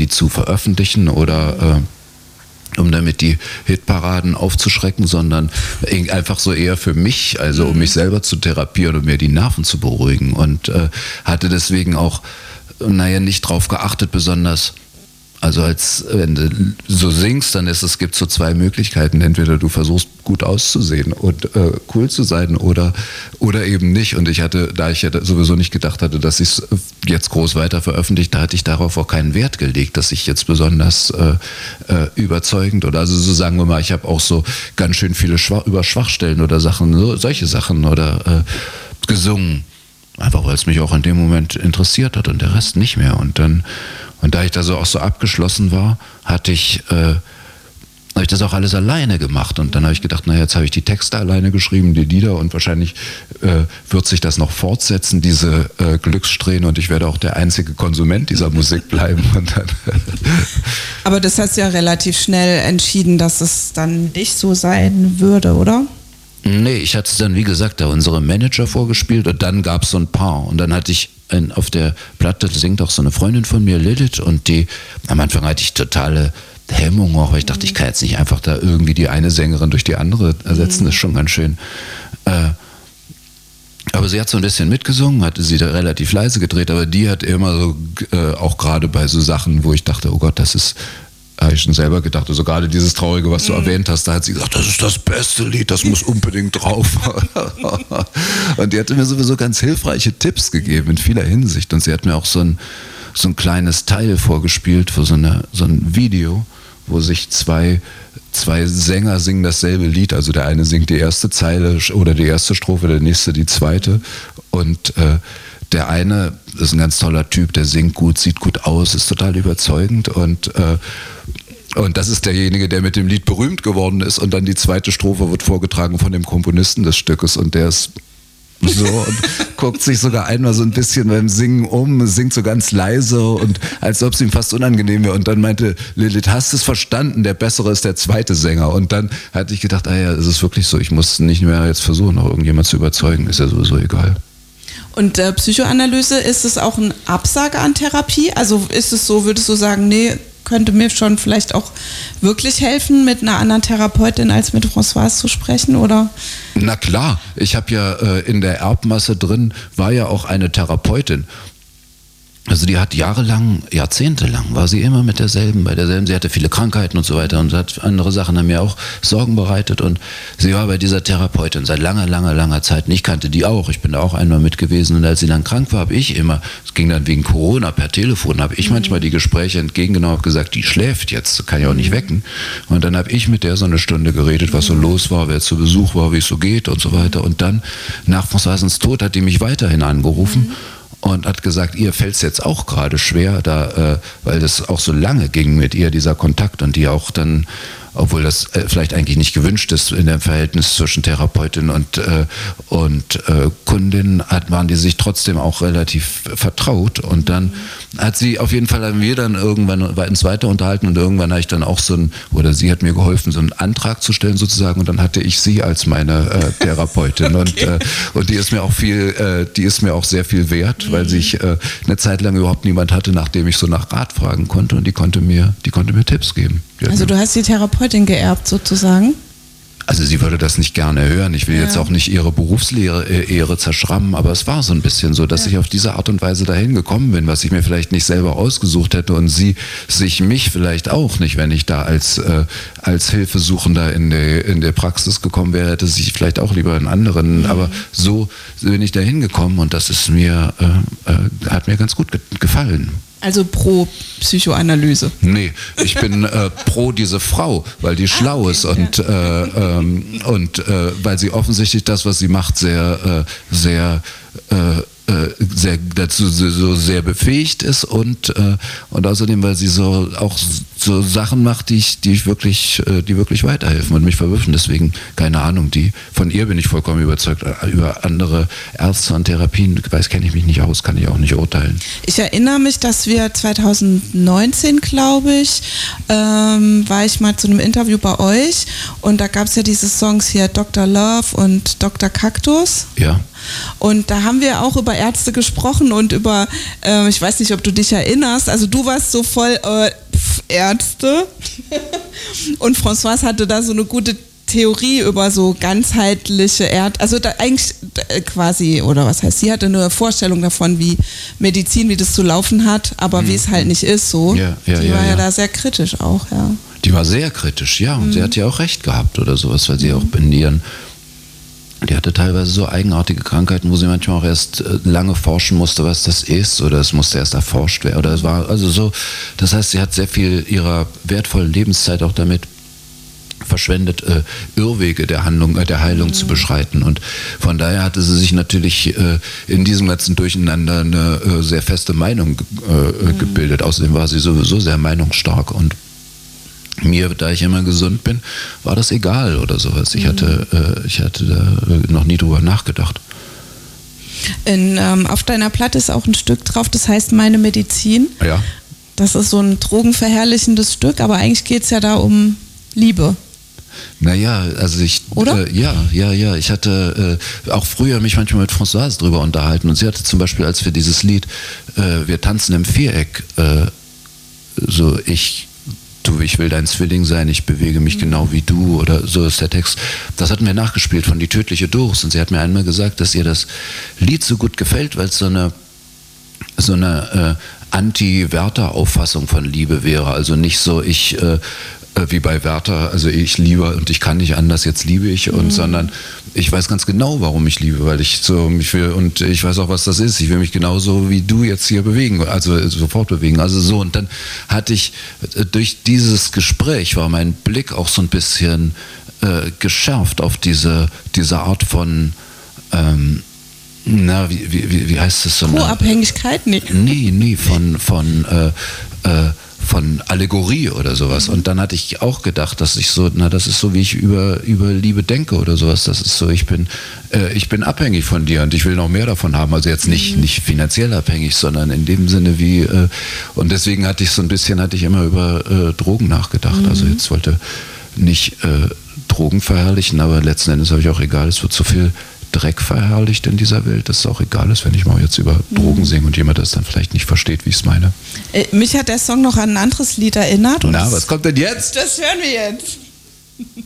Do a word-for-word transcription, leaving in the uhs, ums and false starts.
die zu veröffentlichen oder äh, um damit die Hitparaden aufzuschrecken, sondern einfach so eher für mich, also um mich selber zu therapieren und mir die Nerven zu beruhigen und äh, hatte deswegen auch, naja, nicht drauf geachtet besonders. Also als wenn du so singst, dann ist es gibt so zwei Möglichkeiten. Entweder du versuchst gut auszusehen und äh, cool zu sein oder, oder eben nicht. Und ich hatte, da ich ja sowieso nicht gedacht hatte, dass ich es jetzt groß weiter veröffentlicht, da hatte ich darauf auch keinen Wert gelegt, dass ich jetzt besonders äh, äh, überzeugend oder also so sagen wir mal, ich habe auch so ganz schön viele Schwach, über Schwachstellen oder Sachen, so, solche Sachen oder äh, gesungen. Einfach weil es mich auch in dem Moment interessiert hat und der Rest nicht mehr. Und dann Und da ich da so auch so abgeschlossen war, hatte ich, äh, habe ich das auch alles alleine gemacht. Und dann habe ich gedacht, naja, jetzt habe ich die Texte alleine geschrieben, die Lieder und wahrscheinlich äh, wird sich das noch fortsetzen, diese äh, Glückssträhne und ich werde auch der einzige Konsument dieser Musik bleiben. Und dann Aber das hast du ja relativ schnell entschieden, dass es dann nicht so sein würde, oder? Nee, ich hatte es dann, wie gesagt, da unsere Manager vorgespielt und dann gab es so ein Paar. Und dann hatte ich ein, auf der Platte singt auch so eine Freundin von mir, Lilith, und die, am Anfang hatte ich totale Hemmung auch, weil ich dachte, ich kann jetzt nicht einfach da irgendwie die eine Sängerin durch die andere ersetzen, das ist schon ganz schön. Äh, aber sie hat so ein bisschen mitgesungen, hatte sie da relativ leise gedreht, aber die hat immer so, äh, auch gerade bei so Sachen, wo ich dachte, oh Gott, das ist, habe ich schon selber gedacht, also gerade dieses Traurige, was du mhm. erwähnt hast, da hat sie gesagt, das ist das beste Lied, das muss unbedingt drauf. Und die hatte mir sowieso ganz hilfreiche Tipps gegeben in vieler Hinsicht und sie hat mir auch so ein, so ein kleines Teil vorgespielt für so, eine, so ein Video, wo sich zwei, zwei Sänger singen dasselbe Lied, also der eine singt die erste Zeile oder die erste Strophe, der nächste die zweite und äh, der eine ist ein ganz toller Typ, der singt gut, sieht gut aus, ist total überzeugend und äh, und das ist derjenige, der mit dem Lied berühmt geworden ist und dann die zweite Strophe wird vorgetragen von dem Komponisten des Stückes und der ist so und guckt sich sogar einmal so ein bisschen beim Singen um, singt so ganz leise und als ob es ihm fast unangenehm wäre und dann meinte Lilith, hast du es verstanden, der Bessere ist der zweite Sänger und dann hatte ich gedacht, ah ja, es ist wirklich so, ich muss nicht mehr jetzt versuchen, noch irgendjemand zu überzeugen, ist ja sowieso egal. Und äh, Psychoanalyse, ist es auch ein Absage an Therapie? Also ist es so, würdest du sagen, nee, könnte mir schon vielleicht auch wirklich helfen, mit einer anderen Therapeutin als mit Françoise zu sprechen, oder? Na klar, ich habe ja äh, in der Erbmasse drin, war ja auch eine Therapeutin. Also die hat jahrelang, jahrzehntelang, war sie immer mit derselben, bei derselben, sie hatte viele Krankheiten und so weiter und hat andere Sachen, haben mir auch Sorgen bereitet und sie war bei dieser Therapeutin seit langer, langer, langer Zeit und ich kannte die auch, ich bin da auch einmal mit gewesen und als sie dann krank war, habe ich immer, es ging dann wegen Corona per Telefon, habe ich mhm. manchmal die Gespräche entgegengenommen, habe gesagt, die schläft jetzt, kann ich auch nicht wecken und dann habe ich mit der so eine Stunde geredet, was so los war, wer zu Besuch war, wie es so geht und so weiter und dann nach Françoisens Tod hat die mich weiterhin angerufen mhm. und hat gesagt, ihr fällt es jetzt auch gerade schwer, da, äh, weil das auch so lange ging mit ihr, dieser Kontakt und die auch dann, obwohl das äh, vielleicht eigentlich nicht gewünscht ist in dem Verhältnis zwischen Therapeutin und, äh, und äh, Kundin, hat, waren die sich trotzdem auch relativ vertraut und dann hat sie, auf jeden Fall haben wir dann irgendwann uns weiter unterhalten und irgendwann habe ich dann auch so ein, oder sie hat mir geholfen, so einen Antrag zu stellen sozusagen und dann hatte ich sie als meine äh, Therapeutin okay. und, äh, und die ist mir auch viel, äh, die ist mir auch sehr viel wert, mhm. weil sich äh, eine Zeit lang überhaupt niemand hatte, nach dem ich so nach Rat fragen konnte und die konnte mir, die konnte mir Tipps geben. Also du hast die Therapeutin geerbt sozusagen? Also sie würde das nicht gerne hören. Ich will ja. jetzt auch nicht ihre Berufslehre äh, Ehre zerschrammen, aber es war so ein bisschen so, dass ja. ich auf diese Art und Weise dahin gekommen bin, was ich mir vielleicht nicht selber ausgesucht hätte und sie sich mich vielleicht auch nicht, wenn ich da als, äh, als Hilfesuchender in der, in der Praxis gekommen wäre, hätte sie sich vielleicht auch lieber einen anderen, mhm. aber so bin ich da hingekommen und das ist mir, äh, äh, hat mir ganz gut ge- gefallen. Also pro Psychoanalyse? Nee, ich bin äh, pro diese Frau, weil die schlau okay, ist und, ja. äh, ähm, und äh, weil sie offensichtlich das, was sie macht, sehr, äh, sehr, äh, äh, sehr dazu so sehr befähigt ist und, äh, und außerdem, weil sie so auch so Sachen macht, die ich, die ich wirklich, die wirklich weiterhelfen und mich verwirfen. Deswegen, keine Ahnung, die von ihr bin ich vollkommen überzeugt. Über andere Ärzte und Therapien, weiß, kenne ich mich nicht aus, kann ich auch nicht urteilen. Ich erinnere mich, dass wir zwanzig neunzehn, glaube ich, ähm, war ich mal zu einem Interview bei euch und da gab es ja diese Songs hier Doktor Love und Doktor Kaktus. Ja. Und da haben wir auch über Ärzte gesprochen und über, äh, ich weiß nicht, ob du dich erinnerst, also du warst so voll äh, pf, Ärzte und Françoise hatte da so eine gute Theorie über so ganzheitliche Ärzte, also da eigentlich äh, quasi, oder was heißt, sie hatte eine Vorstellung davon, wie Medizin, wie das zu laufen hat, aber mhm. wie es halt nicht ist so. Ja, ja, die ja, war ja, ja da sehr kritisch auch, ja. Die war sehr kritisch, ja, und mhm. sie hat ja auch recht gehabt oder sowas, weil sie mhm. auch in ihren Die hatte teilweise so eigenartige Krankheiten, wo sie manchmal auch erst äh, lange forschen musste, was das ist, oder es musste erst erforscht werden. Oder es war also so, das heißt, sie hat sehr viel ihrer wertvollen Lebenszeit auch damit verschwendet, äh, Irrwege der Handlung, äh, der Heilung mhm. zu beschreiten. Und von daher hatte sie sich natürlich äh, in diesem ganzen Durcheinander eine äh, sehr feste Meinung äh, mhm. gebildet. Außerdem war sie sowieso sehr meinungsstark und mir, da ich immer gesund bin, war das egal oder sowas. Ich hatte, äh, ich hatte da noch nie drüber nachgedacht. In, ähm, auf deiner Platte ist auch ein Stück drauf, das heißt Meine Medizin. Ja. Das ist so ein drogenverherrlichendes Stück, aber eigentlich geht es ja da um Liebe. Naja, also ich, Oder? Äh, ja, ja, ja, ich hatte äh, auch früher mich manchmal mit Françoise drüber unterhalten und sie hatte zum Beispiel, als wir dieses Lied äh, Wir tanzen im Viereck, äh, so ich, du, ich will dein Zwilling sein, ich bewege mich mhm. genau wie du oder so ist der Text. Das hatten wir nachgespielt von Die tödliche Doris und sie hat mir einmal gesagt, dass ihr das Lied so gut gefällt, weil es so eine, so eine äh, Anti-Werther-Auffassung von Liebe wäre. Also nicht so, ich äh, wie bei Werther, also ich liebe und ich kann nicht anders, jetzt liebe ich und mhm. sondern ich weiß ganz genau, warum ich liebe, weil ich so mich will und ich weiß auch, was das ist. Ich will mich genauso wie du jetzt hier bewegen, also sofort bewegen. Also so und dann hatte ich durch dieses Gespräch war mein Blick auch so ein bisschen äh, geschärft auf diese diese Art von ähm, na, wie, wie, wie heißt es so? Co-Abhängigkeit? Nee. Nee, nee, von von äh, äh, von Allegorie oder sowas. Und dann hatte ich auch gedacht, dass ich so, na, das ist so, wie ich über, über Liebe denke oder sowas. Das ist so, ich bin, äh, ich bin abhängig von dir und ich will noch mehr davon haben. Also jetzt nicht, mhm. nicht finanziell abhängig, sondern in dem Sinne wie, äh, und deswegen hatte ich so ein bisschen, hatte ich immer über äh, Drogen nachgedacht. Mhm. Also jetzt wollte nicht äh, Drogen verherrlichen, aber letzten Endes habe ich auch egal, es wird so viel Dreck verherrlicht in dieser Welt, dass es auch egal ist, wenn ich mal jetzt über mhm. Drogen singe und jemand das dann vielleicht nicht versteht, wie ich es meine. Äh, mich hat der Song noch an ein anderes Lied erinnert. Na, was kommt denn jetzt? Das hören wir jetzt.